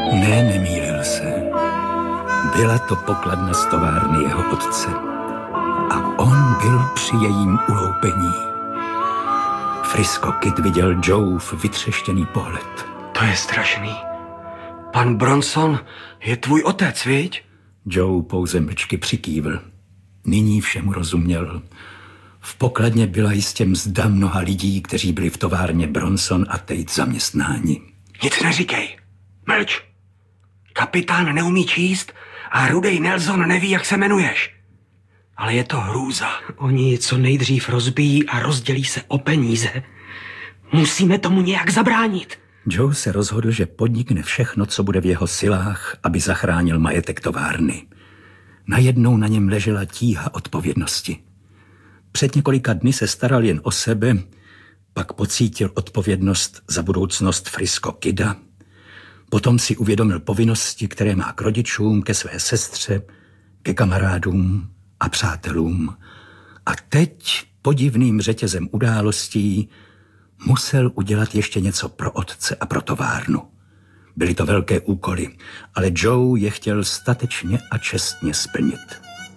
Ne, nemýlil se. Byla to pokladna z továrny jeho otce. A on byl při jejím uloupení. Frisco Kid viděl Joeův vytřeštěný pohled. To je strašný. Pan Bronson je tvůj otec, viď? Joe pouze mlčky přikývl. Nyní všemu rozuměl. V pokladně byla jistě mzda mnoha lidí, kteří byli v továrně Bronson a Tate zaměstnáni. Nic neříkej. Mlč. Kapitán neumí číst a Rudej Nelson neví, jak se jmenuješ. Ale je to hrůza. Oni ji co nejdřív rozbijí a rozdělí se o peníze. Musíme tomu nějak zabránit. Joe se rozhodl, že podnikne všechno, co bude v jeho silách, aby zachránil majetek továrny. Najednou na něm ležela tíha odpovědnosti. Před několika dny se staral jen o sebe, pak pocítil odpovědnost za budoucnost Frisco Kida. Potom si uvědomil povinnosti, které má k rodičům, ke své sestře, ke kamarádům a přátelům. A teď podivným řetězem událostí musel udělat ještě něco pro otce a pro továrnu. Byly to velké úkoly, ale Joe je chtěl statečně a čestně splnit.